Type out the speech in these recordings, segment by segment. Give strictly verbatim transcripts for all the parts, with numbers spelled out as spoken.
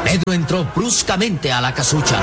Pedro entró bruscamente a la casucha.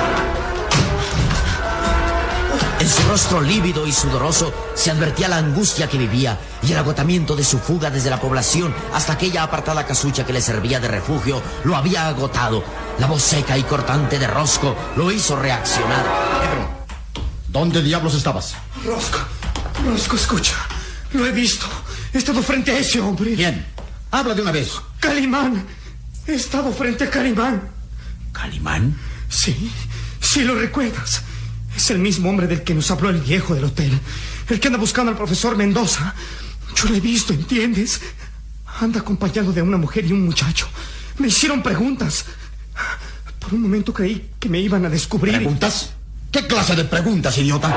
En su rostro lívido y sudoroso se advertía la angustia que vivía y el agotamiento de su fuga desde la población hasta aquella apartada casucha que le servía de refugio lo había agotado. La voz seca y cortante de Rosco lo hizo reaccionar. Pedro, ¿dónde diablos estabas? Rosco, Rosco, escucha. Lo he visto. He estado frente a ese hombre. ¿Quién? Habla de una vez. Calimán. He estado frente a Calimán. ¿Calimán? Sí, sí lo recuerdas. Es el mismo hombre del que nos habló el viejo del hotel. El que anda buscando al profesor Mendoza. Yo lo he visto, ¿entiendes? Anda acompañado de una mujer y un muchacho. Me hicieron preguntas. Por un momento creí que me iban a descubrir. ¿Preguntas? ¿Qué clase de preguntas, idiota?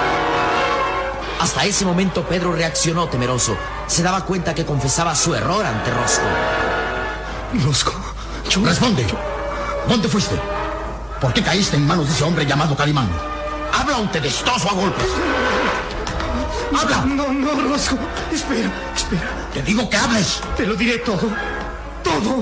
Hasta ese momento Pedro reaccionó temeroso. Se daba cuenta que confesaba su error ante Rosco. Rosco, yo... Responde. yo... ¿Dónde fuiste? ¿Por qué caíste en manos de ese hombre llamado Calimán? Habla un te destrozo a golpes. ¡Habla! No, no, Rosco. Espera, espera. Te digo que hables. Te lo diré todo. Todo.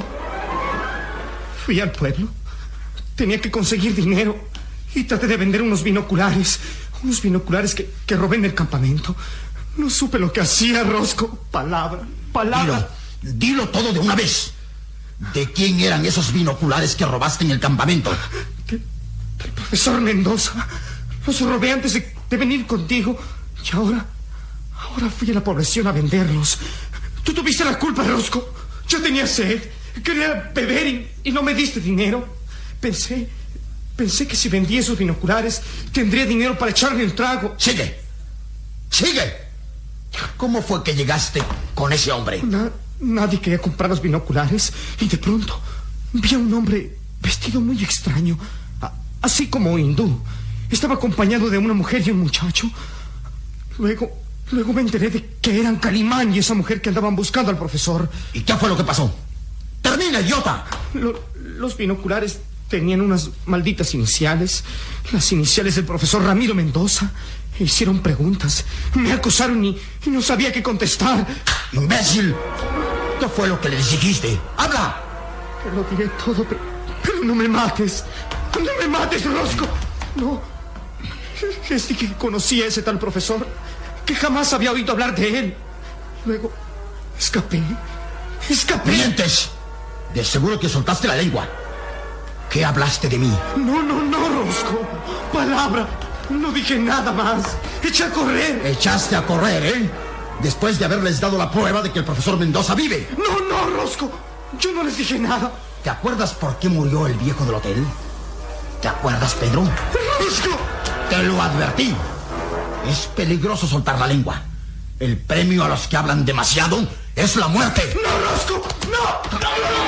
Fui al pueblo. Tenía que conseguir dinero. Y traté de vender unos binoculares. Unos binoculares que, que robé en el campamento. No supe lo que hacía, Rosco. Palabra, palabra. Dilo, dilo todo de una vez. ¿De quién eran esos binoculares que robaste en el campamento? De, del profesor Mendoza. Los robé antes de, de venir contigo. Y ahora, ahora fui a la población a venderlos. Tú tuviste la culpa, Rosco. Yo tenía sed. Quería beber y, y no me diste dinero. Pensé, pensé que si vendía esos binoculares, tendría dinero para echarme un trago. Sigue. Sigue. ¿Cómo fue que llegaste con ese hombre? Na, nadie quería comprar los binoculares. Y de pronto vi a un hombre vestido muy extraño. A, así como hindú. Estaba acompañado de una mujer y un muchacho. Luego, luego me enteré de que eran Calimán y esa mujer que andaban buscando al profesor. ¿Y qué fue lo que pasó? ¡Termina, idiota! Lo, los binoculares tenían unas malditas iniciales. Las iniciales del profesor Ramiro Mendoza. E hicieron preguntas. Me acusaron y, y no sabía qué contestar. ¡Imbécil! ¿Qué fue lo que les dijiste? ¡Habla! Te lo diré todo, pero, pero no me mates. No me mates, Rosco. No. Es de que conocí a ese tal profesor, que jamás había oído hablar de él. Luego, escapé. Escapé. ¡Mientes! De seguro que soltaste la lengua. ¿Qué hablaste de mí? No, no, no, Rosco. Palabra. No dije nada más. Eché a correr. Echaste a correr, ¿eh? Después de haberles dado la prueba de que el profesor Mendoza vive. No, no, Rosco. Yo no les dije nada. ¿Te acuerdas por qué murió el viejo del hotel? ¿Te acuerdas, Pedro? Rosco. Te lo advertí. Es peligroso soltar la lengua. El premio a los que hablan demasiado es la muerte. No, Rosco. No. No, no, no.